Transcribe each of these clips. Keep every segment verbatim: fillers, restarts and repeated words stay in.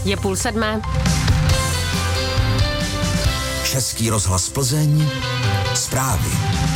Je půl sedmé. Český rozhlas Plzeň, zprávy.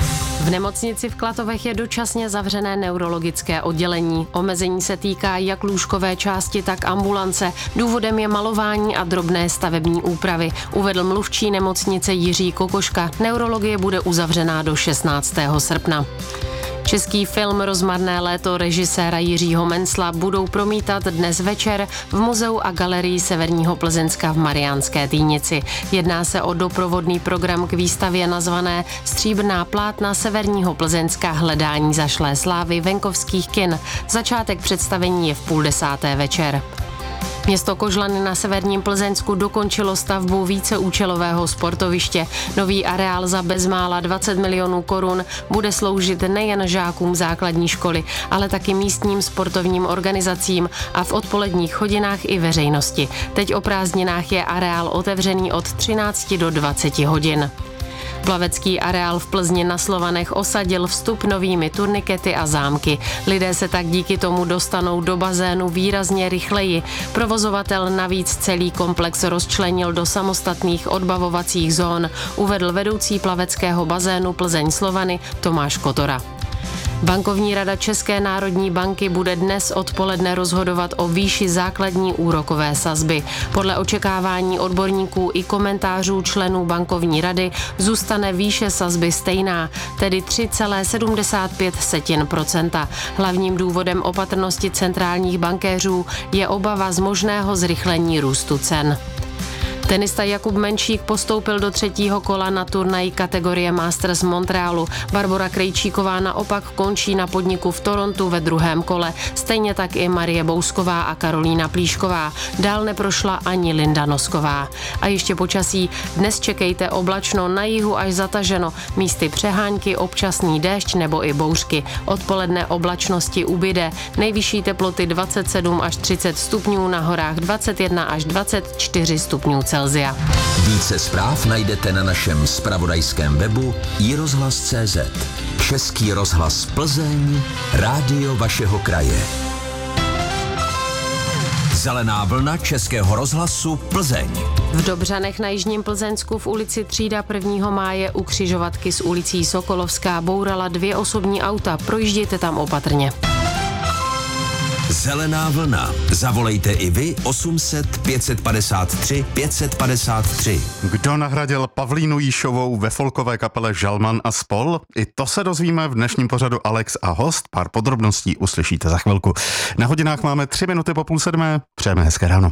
V nemocnici v Klatovech je dočasně zavřené neurologické oddělení. Omezení se týká jak lůžkové části, tak ambulance. Důvodem je malování a drobné stavební úpravy, uvedl mluvčí nemocnice Jiří Kokoška. Neurologie bude uzavřená do šestnáctého srpna. Český film Rozmarné léto režiséra Jiřího Mencla budou promítat dnes večer v Muzeu a galerii Severního Plzeňska v Mariánské Týnici. Jedná se o doprovodný program k výstavě nazvané Stříbrná plátna Severního Plzeňska hledání zašlé slávy venkovských kin. Začátek představení je v půl desáté večer. Město Kožlany na severním Plzeňsku dokončilo stavbu víceúčelového sportoviště. Nový areál za bezmála dvacet milionů korun bude sloužit nejen žákům základní školy, ale taky místním sportovním organizacím a v odpoledních hodinách i veřejnosti. Teď o prázdninách je areál otevřený od třinácti do dvaceti hodin. Plavecký areál v Plzni na Slovanech osadil vstup novými turnikety a zámky. Lidé se tak díky tomu dostanou do bazénu výrazně rychleji. Provozovatel navíc celý komplex rozčlenil do samostatných odbavovacích zón, uvedl vedoucí plaveckého bazénu Plzeň Slovany Tomáš Kotora. Bankovní rada České národní banky bude dnes odpoledne rozhodovat o výši základní úrokové sazby. Podle očekávání odborníků i komentářů členů bankovní rady zůstane výše sazby stejná, tedy tři celá sedmdesát pět procenta. Hlavním důvodem opatrnosti centrálních bankéřů je obava z možného zrychlení růstu cen. Tenista Jakub Menšík postoupil do třetího kola na turnaji kategorie Masters Montrealu. Barbora Krejčíková naopak končí na podniku v Torontu ve druhém kole. Stejně tak i Marie Bousková a Karolína Plíšková. Dál neprošla ani Linda Nosková. A ještě počasí. Dnes čekejte oblačno, na jihu až zataženo. Místy přehánky, občasný déšť nebo i bouřky. Odpoledne oblačnosti ubyde. Nejvyšší teploty dvacet sedm až třicet stupňů, na horách dvacet jedna až dvacet čtyři stupňů Celsia. Více zpráv najdete na našem zpravodajském webu i rozhlas tečka cé zet. Český rozhlas Plzeň, rádio vašeho kraje. Zelená vlna Českého rozhlasu Plzeň. V Dobřanech na jižním Plzeňsku v ulici Třída prvního máje u křižovatky s ulicí Sokolovská bourala dvě osobní auta. Projíždějte tam opatrně. Zelená vlna. Zavolejte i vy osm set pět padesát tři pět padesát tři. Kdo nahradil Pavlínu Jíšovou ve folkové kapele Žalman a spol? I to se dozvíme v dnešním pořadu Alex a host. Pár podrobností uslyšíte za chvilku. Na hodinách máme tři minuty po půl sedmé. Přejeme hezké ráno.